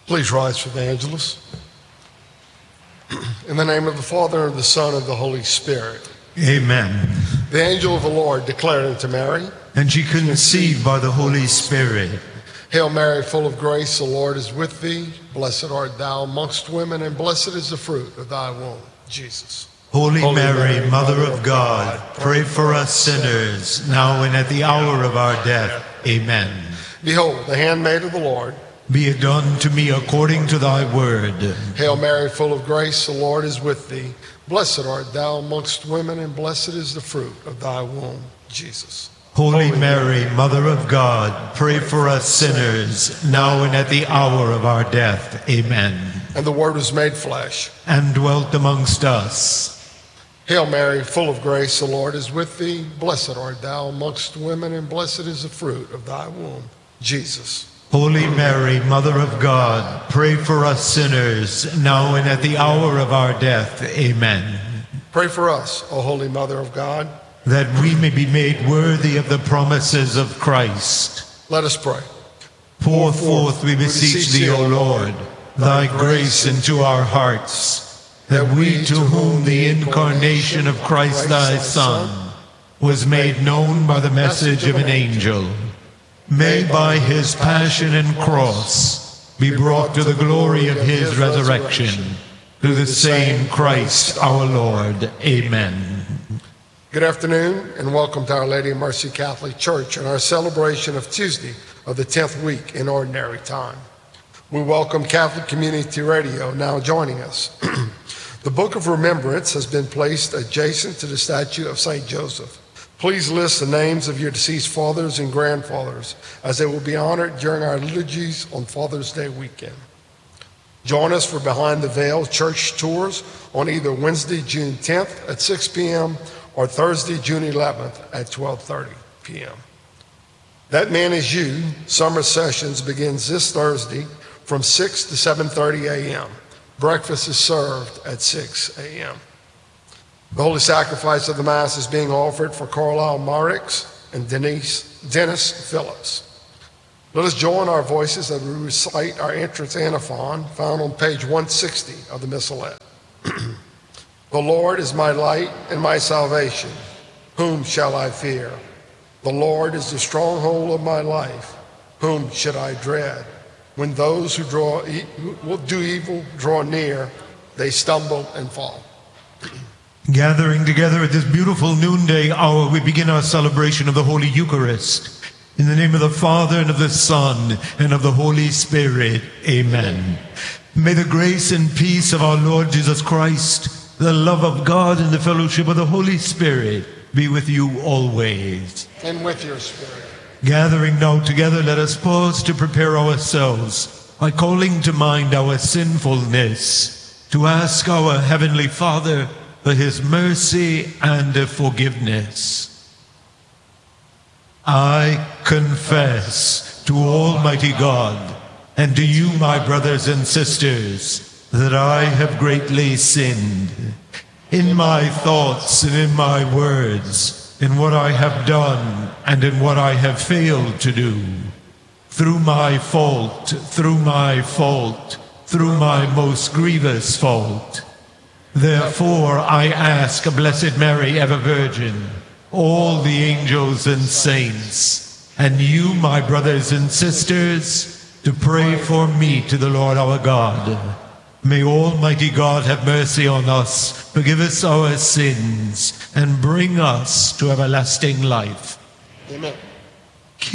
Please rise for the Angelus. In the name of the Father, and the Son, and the Holy Spirit. Amen. The angel of the Lord declared unto Mary, and she conceived by the Holy Spirit. Hail Mary, full of grace, the Lord is with thee. Blessed art thou amongst women, and blessed is the fruit of thy womb, Jesus. Holy Mary, Mother of God, pray for us sinners, now and at the hour of our death. Amen. Behold, the handmaid of the Lord. Be it done to me according to thy word. Hail Mary, full of grace, the Lord is with thee. Blessed art thou amongst women, and blessed is the fruit of thy womb, Jesus. Holy Mary, Mother of God, pray for us sinners, now and at the hour of our death. Amen. And the Word was made flesh, and dwelt amongst us. Hail Mary, full of grace, the Lord is with thee. Blessed art thou amongst women, and blessed is the fruit of thy womb, Jesus. Holy Mary, Mother of God, pray for us sinners, now and at the hour of our death. Amen. Pray for us, O Holy Mother of God, that we may be made worthy of the promises of Christ. Let us pray. Pour forth, we beseech thee, O Lord, thy grace into our hearts, that we, to whom the incarnation of Christ thy Son was made known by the message of an angel, may by his passion and cross be brought to the glory of his resurrection, through the same Christ our Lord. Amen. Good afternoon, and welcome to Our Lady of Mercy Catholic Church and our celebration of Tuesday of the 10th week in Ordinary Time. We welcome Catholic Community Radio now joining us. The Book of Remembrance has been placed adjacent to the statue of St. Joseph. Please list the names of your deceased fathers and grandfathers, as they will be honored during our liturgies on Father's Day weekend. Join us for Behind the Veil church tours on either Wednesday, June 10th at 6 p.m. or Thursday, June 11th at 12:30 p.m. That Man Is You summer sessions begins this Thursday from 6 to 7:30 a.m. Breakfast is served at 6 a.m. The Holy Sacrifice of the Mass is being offered for Carlisle Marix and Dennis Phillips. Let us join our voices as we recite our entrance antiphon found on page 160 of the Missalette. The Lord is my light and my salvation. Whom shall I fear? The Lord is the stronghold of my life. Whom should I dread? When those who do evil draw near, they stumble and fall. Gathering together at this beautiful noonday hour, we begin our celebration of the Holy Eucharist. In the name of the Father, and of the Son, and of the Holy Spirit. Amen. May the grace and peace of our Lord Jesus Christ, the love of God, and the fellowship of the Holy Spirit be with you always. And with your spirit. Gathering now together, let us pause to prepare ourselves by calling to mind our sinfulness, to ask our Heavenly Father for his mercy and forgiveness. I confess to Almighty God and to you, my brothers and sisters, that I have greatly sinned in my thoughts and in my words, in what I have done and in what I have failed to do. Through my fault, through my most grievous fault. Therefore I ask, Blessed Mary, ever Virgin, all the angels and saints, and you, my brothers and sisters, to pray for me to the Lord our God. May Almighty God have mercy on us, forgive us our sins, and bring us to everlasting life. Amen.